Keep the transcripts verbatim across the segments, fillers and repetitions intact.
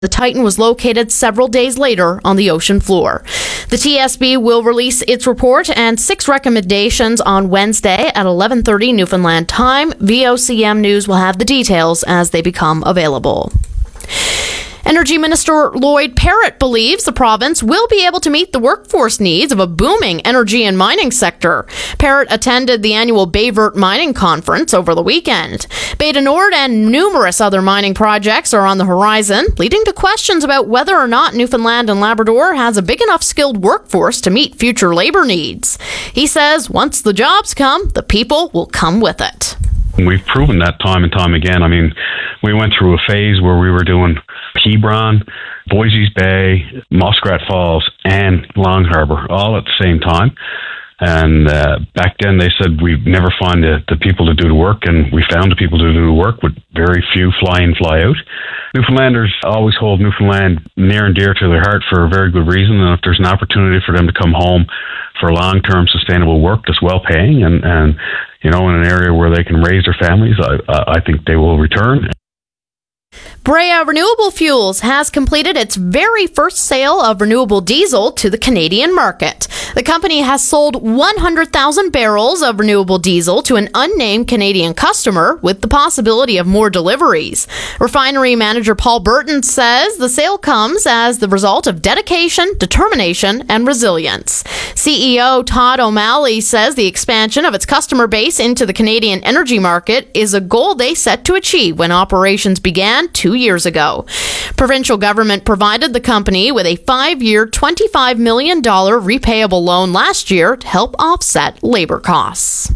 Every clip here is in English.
The Titan was located several days later on the ocean floor. The T S B will release its report and six recommendations on Wednesday at eleven thirty Newfoundland time. V O C M News will have the details as they become available. Energy Minister Lloyd Parrott believes the province will be able to meet the workforce needs of a booming energy and mining sector. Parrott attended the annual Bayvert Mining Conference over the weekend. Beta Nord and numerous other mining projects are on the horizon, leading to questions about whether or not Newfoundland and Labrador has a big enough skilled workforce to meet future labor needs. He says once the jobs come, the people will come with it. We've proven that time and time again. I mean, we went through a phase where we were doing Hebron, Boise's Bay, Muskrat Falls, and Long Harbour all at the same time. And uh, back then they said we'd never find the, the people to do the work, and we found the people to do the work with very few fly in, fly out. Newfoundlanders always hold Newfoundland near and dear to their heart for a very good reason, and if there's an opportunity for them to come home for long-term sustainable work that's well-paying and, and you know, in an area where they can raise their families, I, I think they will return. Brea Renewable Fuels has completed its very first sale of renewable diesel to the Canadian market. The company has sold one hundred thousand barrels of renewable diesel to an unnamed Canadian customer with the possibility of more deliveries. Refinery manager Paul Burton says the sale comes as the result of dedication, determination, and resilience. C E O Todd O'Malley says the expansion of its customer base into the Canadian energy market is a goal they set to achieve when operations began two years ago. Provincial government provided the company with a five-year, twenty-five million dollars repayable loan last year to help offset labor costs.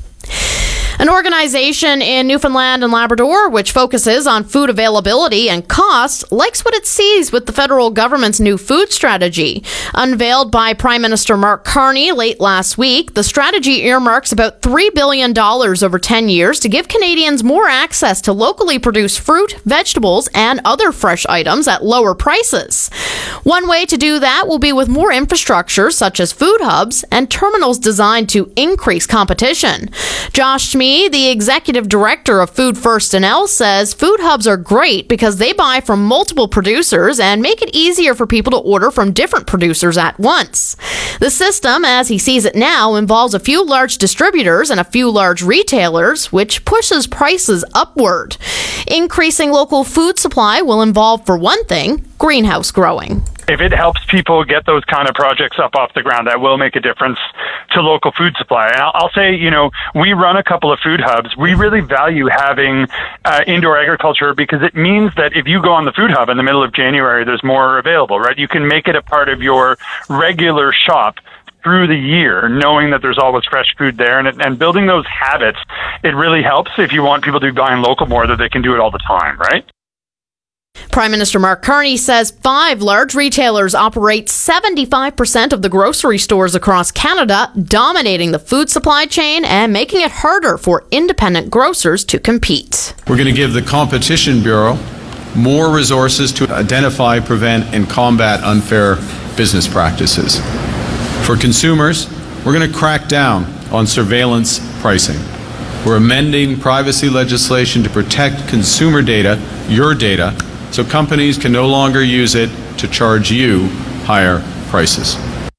An organization in Newfoundland and Labrador, which focuses on food availability and cost, likes what it sees with the federal government's new food strategy. Unveiled by Prime Minister Mark Carney late last week, the strategy earmarks about three billion dollars over ten years to give Canadians more access to locally produced fruit, vegetables, and other fresh items at lower prices. One way to do that will be with more infrastructure, such as food hubs and terminals designed to increase competition. Josh Schmee, the executive director of Food First N L, says food hubs are great because they buy from multiple producers and make it easier for people to order from different producers at once. The system, as he sees it now, involves a few large distributors and a few large retailers, which pushes prices upward. Increasing local food supply will involve, for one thing, greenhouse growing. If it helps people get those kind of projects up off the ground, that will make a difference to local food supply. And I'll, I'll say, you know, we run a couple of food hubs. We really value having uh, indoor agriculture because it means that if you go on the food hub in the middle of January, there's more available, right? You can make it a part of your regular shop through the year, knowing that there's always fresh food there, and, and building those habits, it really helps if you want people to be buying local more, that they can do it all the time, right? Prime Minister Mark Carney says five large retailers operate seventy-five percent of the grocery stores across Canada, dominating the food supply chain and making it harder for independent grocers to compete. We're going to give the Competition Bureau more resources to identify, prevent, and combat unfair business practices. For consumers, we're going to crack down on surveillance pricing. We're amending privacy legislation to protect consumer data, your data, so companies can no longer use it to charge you higher prices.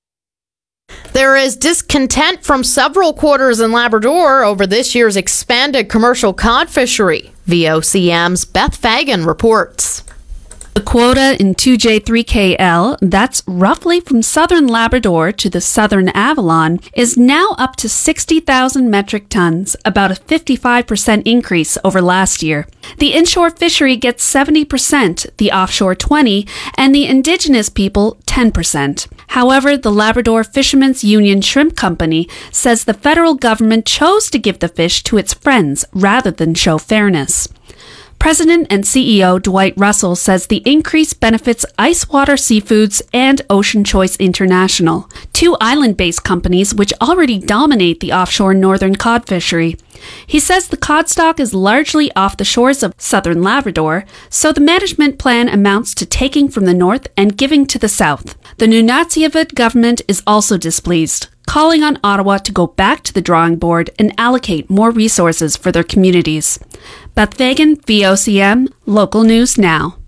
There is discontent from several quarters in Labrador over this year's expanded commercial cod fishery. V O C M's Beth Fagan reports. The quota in two J three K L, that's roughly from southern Labrador to the southern Avalon, is now up to sixty thousand metric tons, about a fifty-five percent increase over last year. The inshore fishery gets seventy percent, the offshore twenty percent, and the indigenous people ten percent. However, the Labrador Fishermen's Union Shrimp Company says the federal government chose to give the fish to its friends rather than show fairness. President and C E O Dwight Russell says the increase benefits Icewater Seafoods and Ocean Choice International, two island-based companies which already dominate the offshore northern cod fishery. He says the cod stock is largely off the shores of southern Labrador, so the management plan amounts to taking from the north and giving to the south. The Nunatsiavut government is also displeased, calling on Ottawa to go back to the drawing board and allocate more resources for their communities. Beth Fagan, V O C M, Local News Now.